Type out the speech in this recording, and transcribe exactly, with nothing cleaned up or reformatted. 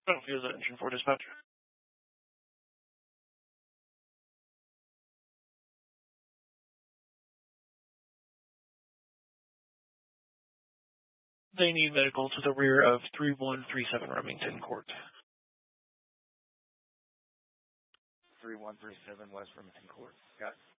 Oh, he has an engine for dispatch. They need medical to the rear of three one three seven Remington Court. three one three seven West Remington Court. Got it.